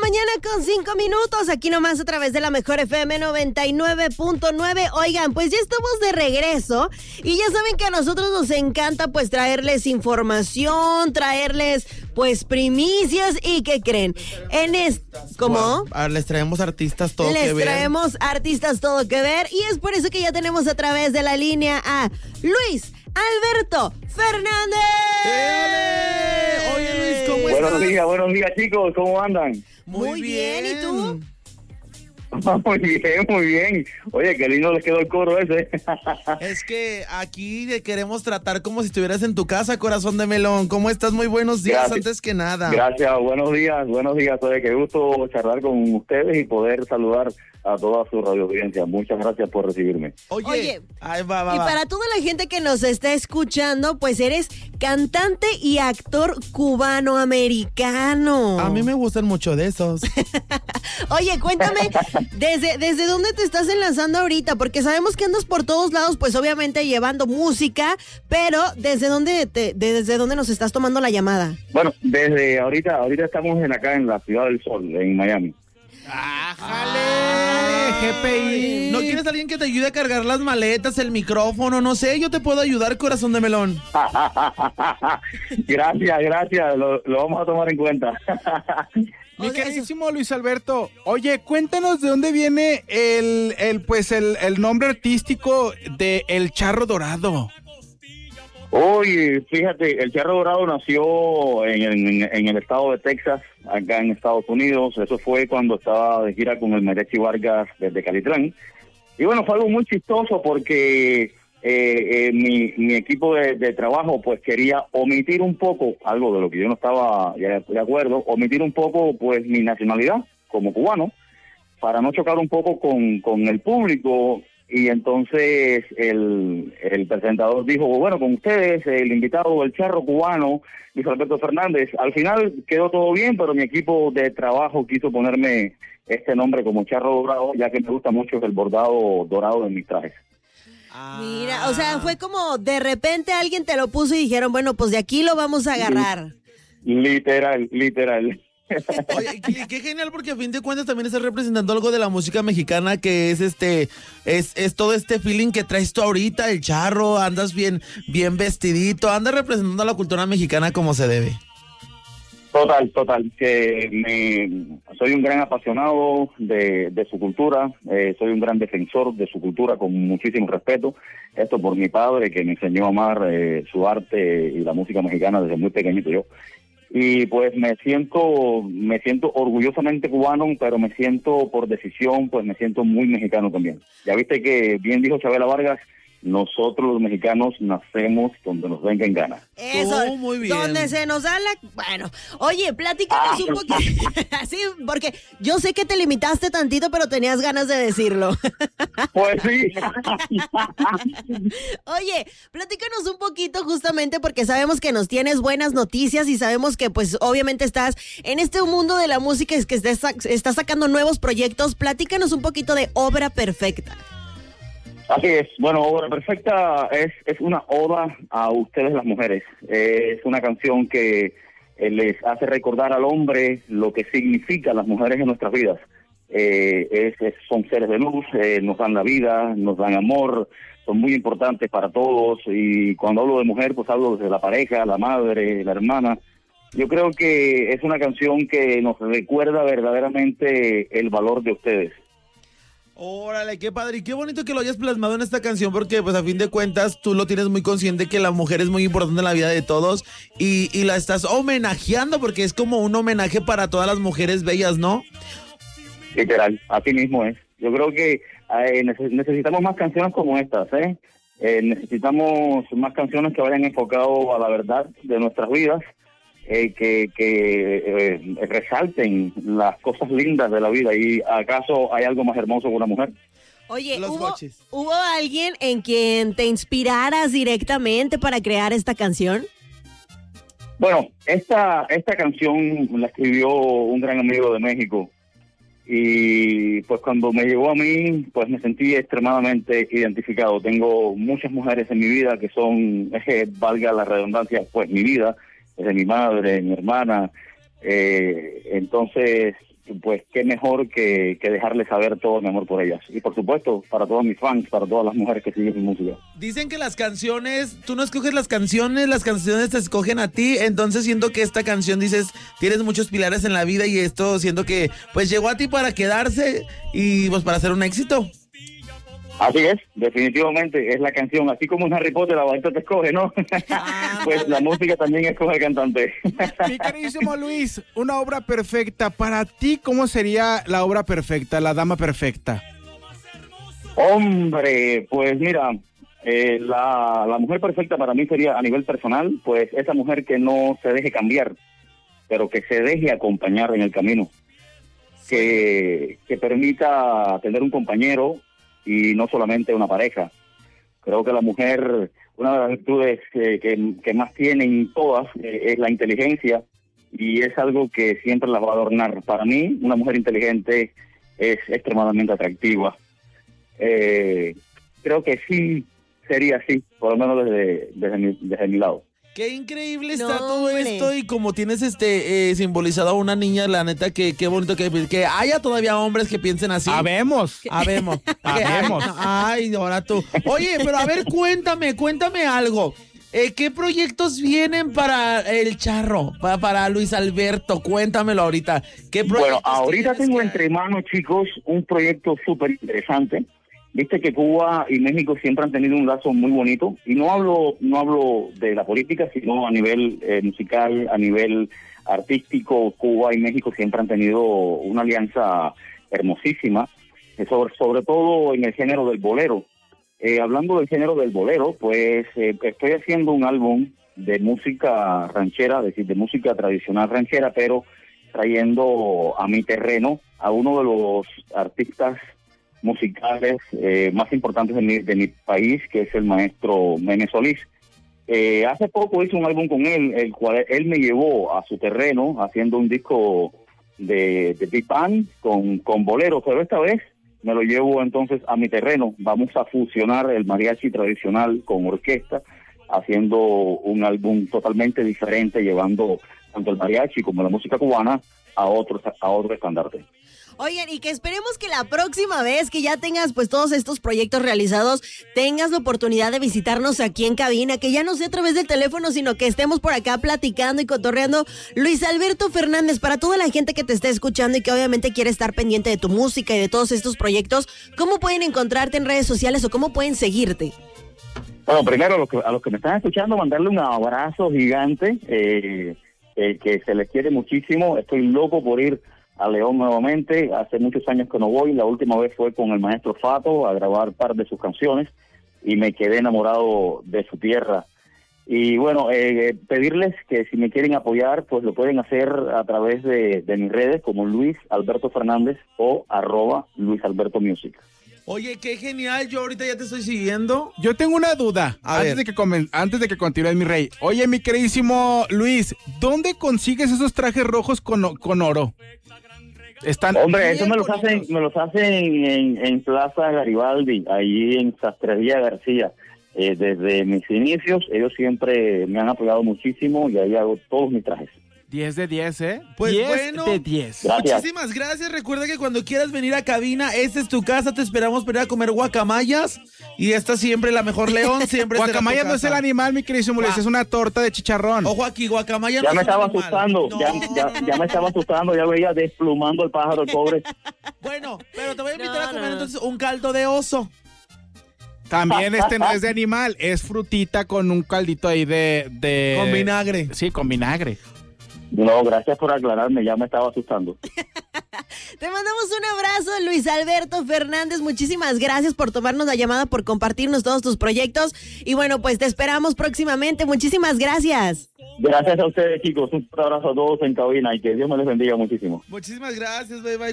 mañana con 5 minutos, aquí nomás a través de la Mejor FM 99.9. Oigan, pues ya estamos de regreso y ya saben que a nosotros nos encanta pues traerles información, traerles pues primicias y ¿qué creen? ¿Cómo? Les traemos artistas todo que ver. Les traemos artistas todo que ver y es por eso que ya tenemos a través de la línea a Luis Alberto Fernández. Oye Luis, ¿cómo estás? Buenos días chicos, ¿cómo andan? Muy bien, ¿y tú? Muy bien. Oye, qué lindo les quedó el coro ese. Es que aquí te queremos tratar como si estuvieras en tu casa, corazón de melón. ¿Cómo estás? Muy buenos días. Gracias. Antes que nada. Gracias, buenos días. Oye, qué gusto charlar con ustedes y poder saludar a toda su radio audiencia. Muchas gracias por recibirme. Oye, ahí va. Y para toda la gente que nos está escuchando, pues eres cantante y actor cubano-americano. A mí me gustan mucho de esos. Oye, cuéntame, ¿desde dónde te estás enlazando ahorita? Porque sabemos que andas por todos lados, pues obviamente llevando música, pero ¿desde dónde nos estás tomando la llamada? Bueno, desde ahorita estamos acá en la Ciudad del Sol, en Miami. ¡Ájale! GPI. ¿No quieres alguien que te ayude a cargar las maletas, el micrófono? No sé, yo te puedo ayudar, corazón de melón. Gracias, lo vamos a tomar en cuenta. Mi queridísimo Luis Alberto, oye, cuéntanos de dónde viene el nombre artístico de El Charro Dorado. Oye, fíjate, el Charro Dorado nació en el estado de Texas, acá en Estados Unidos. Eso fue cuando estaba de gira con el Mariachi Vargas desde Calitlán. Y bueno, fue algo muy chistoso porque mi equipo de trabajo pues quería omitir un poco, algo de lo que yo no estaba de acuerdo, omitir un poco pues mi nacionalidad como cubano, para no chocar un poco con el público. Y entonces el presentador dijo, bueno, con ustedes, el invitado, el charro cubano, Luis Alberto Fernández. Al final quedó todo bien, pero mi equipo de trabajo quiso ponerme este nombre como Charro Dorado, ya que me gusta mucho el bordado dorado de mis trajes. Mira, o sea, fue como de repente alguien te lo puso y dijeron, bueno, pues de aquí lo vamos a agarrar. Literal. Oye, qué genial, porque a fin de cuentas también estás representando algo de la música mexicana, que es es todo este feeling que traes tú ahorita, el charro, andas bien vestidito, andas representando a la cultura mexicana como se debe. Total, que soy un gran apasionado de su cultura, soy un gran defensor de su cultura con muchísimo respeto. Esto por mi padre, que me enseñó a amar su arte y la música mexicana desde muy pequeñito yo. Y pues me siento orgullosamente cubano, pero me siento por decisión, pues me siento muy mexicano también. Ya viste que bien dijo Chabela Vargas, nosotros los mexicanos nacemos donde nos venga en gana. Eso, muy bien. Donde se nos da Bueno, oye, platícanos un poquito. Sí, porque yo sé que te limitaste tantito, pero tenías ganas de decirlo. Pues sí. Oye, platícanos un poquito justamente porque sabemos que nos tienes buenas noticias y sabemos que pues obviamente estás en este mundo de la música, es que estás sacando nuevos proyectos. Platícanos un poquito de Obra Perfecta. Así es. Bueno, Obra Perfecta es una oda a ustedes las mujeres. Es una canción que les hace recordar al hombre lo que significan las mujeres en nuestras vidas. Son seres de luz, nos dan la vida, nos dan amor, son muy importantes para todos. Y cuando hablo de mujer, pues hablo de la pareja, la madre, la hermana. Yo creo que es una canción que nos recuerda verdaderamente el valor de ustedes. Órale, qué padre y qué bonito que lo hayas plasmado en esta canción, porque pues a fin de cuentas tú lo tienes muy consciente que la mujer es muy importante en la vida de todos y la estás homenajeando porque es como un homenaje para todas las mujeres bellas, ¿no? Literal, así mismo es. Yo creo que necesitamos más canciones como estas, necesitamos más canciones que vayan enfocado a la verdad de nuestras vidas, que resalten las cosas lindas de la vida. ¿Y acaso hay algo más hermoso que una mujer? Oye, ¿hubo alguien en quien te inspiraras directamente para crear esta canción? Bueno, esta canción la escribió un gran amigo de México y pues cuando me llegó a mí, pues me sentí extremadamente identificado. Tengo muchas mujeres en mi vida que son, valga la redundancia, pues mi vida, desde mi madre, mi hermana, entonces pues qué mejor que dejarles saber todo mi amor por ellas. Y por supuesto, para todos mis fans, para todas las mujeres que siguen mi música. Dicen que las canciones, tú no escoges las canciones te escogen a ti, entonces siento que esta canción, dices, tienes muchos pilares en la vida y esto siento que pues llegó a ti para quedarse y pues para hacer un éxito. Así es, definitivamente es la canción, así como en Harry Potter la varita te escoge, ¿no? Pues la música también escoge el cantante. Mi queridísimo Luis, una obra perfecta, para ti, ¿cómo sería la obra perfecta, la dama perfecta? Hombre, pues mira, la mujer perfecta para mí sería a nivel personal, pues esa mujer que no se deje cambiar, pero que se deje acompañar en el camino, que permita tener un compañero y no solamente una pareja. Creo que la mujer, una de las virtudes que más tienen todas es la inteligencia, y es algo que siempre las va a adornar. Para mí, una mujer inteligente es extremadamente atractiva. Creo que sí sería así, por lo menos desde mi lado. Qué increíble está todo esto, y como tienes simbolizado a una niña, la neta, qué bonito que haya todavía hombres que piensen así. Habemos. Ay, ahora tú. Oye, pero a ver, cuéntame algo. ¿Qué proyectos vienen para el Charro, para Luis Alberto? Cuéntamelo ahorita. Bueno, ahorita tengo entre manos, chicos, un proyecto súper interesante. Viste que Cuba y México siempre han tenido un lazo muy bonito, y no hablo de la política, sino a nivel musical, a nivel artístico. Cuba y México siempre han tenido una alianza hermosísima, sobre todo en el género del bolero. Hablando del género del bolero, pues estoy haciendo un álbum de música ranchera, es decir, de música tradicional ranchera, pero trayendo a mi terreno a uno de los artistas musicales más importantes de mi país, que es el maestro Meme Solís. Hace poco hice un álbum con él, el cual él me llevó a su terreno haciendo un disco de big band con bolero, pero esta vez me lo llevo entonces a mi terreno. Vamos a fusionar el mariachi tradicional con orquesta, haciendo un álbum totalmente diferente, llevando tanto el mariachi como la música cubana a otro estandarte. Oigan, y que esperemos que la próxima vez que ya tengas pues todos estos proyectos realizados, tengas la oportunidad de visitarnos aquí en cabina, que ya no sea a través del teléfono, sino que estemos por acá platicando y cotorreando. Luis Alberto Fernández, para toda la gente que te está escuchando y que obviamente quiere estar pendiente de tu música y de todos estos proyectos, ¿cómo pueden encontrarte en redes sociales o cómo pueden seguirte? Bueno, primero a los que me están escuchando, mandarle un abrazo gigante, que se les quiere muchísimo. Estoy loco por ir a León nuevamente. Hace muchos años que no voy. La última vez fue con el maestro Fato a grabar par de sus canciones y me quedé enamorado de su tierra. Y bueno, pedirles que si me quieren apoyar, pues lo pueden hacer a través de mis redes, como Luis Alberto Fernández o @Luis Alberto Music. Oye, qué genial, yo ahorita ya te estoy siguiendo. Yo tengo una duda, antes de que continúes, mi rey. Oye, mi queridísimo Luis, ¿dónde consigues esos trajes rojos con oro? Hombre, eso me los hacen en Plaza Garibaldi, ahí en Sastrería García. Desde mis inicios, ellos siempre me han apoyado muchísimo y ahí hago todos mis trajes. 10 de 10, ¿eh? Pues 10 bueno, de 10. Gracias. Muchísimas gracias. Recuerda que cuando quieras venir a cabina, esta es tu casa. Te esperamos para ir a comer guacamayas. Y esta siempre la mejor, León. Siempre guacamayas no es el animal, mi queridísimo Luis, es una torta de chicharrón. Ojo aquí, guacamaya ya no me es un estaba animal. asustando. No. Ya me estaba asustando. Ya veía desplumando el pájaro, el pobre. Bueno, pero te voy a invitar a comer entonces un caldo de oso. También no es de animal, es frutita con un caldito ahí de... Con vinagre. Sí, con vinagre. No, gracias por aclararme, ya me estaba asustando. Te mandamos un abrazo, Luis Alberto Fernández. Muchísimas gracias por tomarnos la llamada, por compartirnos todos tus proyectos. Y bueno, pues te esperamos próximamente. Muchísimas gracias. Gracias a ustedes, chicos. Un abrazo a todos en cabina y que Dios me les bendiga muchísimo. Muchísimas gracias, bye.